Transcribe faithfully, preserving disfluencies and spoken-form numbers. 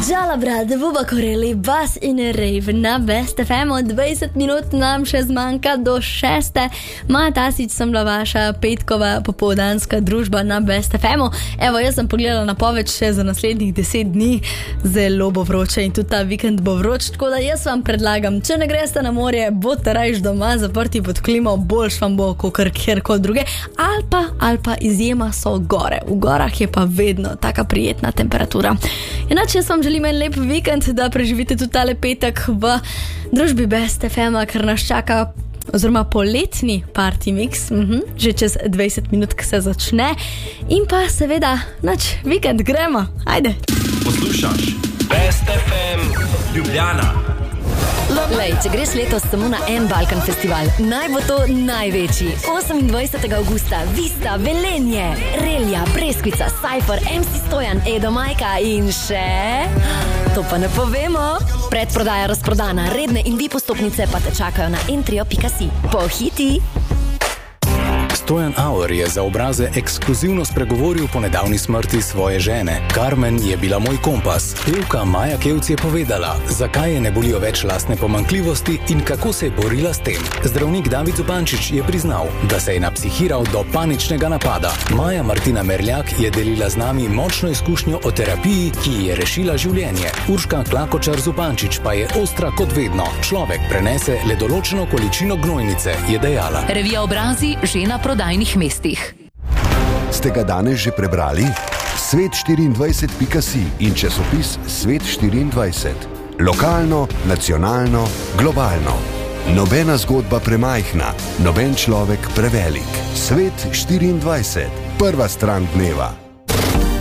Čala, brate, buba koreli, bas in rave na Best F M, dvajset minut nam še zmanjka do šeste. Maja Tasić sem bila vaša petkova popoldanska družba na Best F M. Evo, jaz sem pogledala napoved še za naslednjih deset dni. Zelo bo vroče in tudi ta vikend bo vroč, tako da jaz vam predlagam, če ne greste na morje, bodite rajš doma, zaprti pod klimo, boljš vam bo kakor kjerkoli druge. Alpa, alpa izjema so gore. V gorah je pa vedno taka prijetna temperatura. Inače, jaz vam želim en lep vikend, da preživite tudi tale petek v družbi Best F M, ker nas čaka oziroma poletni party mix, mhm, že čez dvajset minut, ko se začne. In pa seveda, nač, vikend gremo, ajde. Poslušaš Best F M Ljubljana. Lej, če greš letos samo na en Balkan festival, naj bo to največji. osemindvajsetega avgusta, Vista, Velenje, Relja, Breskvica, Cypher, M C Stojan, Edo Majka in še... To pa ne povemo. Predprodaja razprodana, redne in vi postopnice pa te čakajo na entrio pika si. Pohiti! Stojan Auer je za Obraze ekskluzivno spregovoril po nedavni smrti svoje žene. Carmen je bila moj kompas. Pevka Maja Kevc je povedala, zakaj je ne bolijo več lastne pomanjkljivosti in kako se je borila s tem. Zdravnik David Zupančič je priznal, da se je napsihiral do paničnega napada. Maja Martina Merljak je delila z nami močno izkušnjo o terapiji, ki je rešila življenje. Urška Klakočar Zupančič pa je ostra kot vedno. Človek prenese le določeno količino gnojnice, je dejala. Revija Obrazi že na prodajnih mestih. Ste ga danes že prebrali? svet štiriindvajset pika si in časopis Svet štiriindvajset. Lokalno, nacionalno, globalno. Nobena zgodba premajhna, noben človek prevelik. Svet štiriindvajset. Prva stran dneva.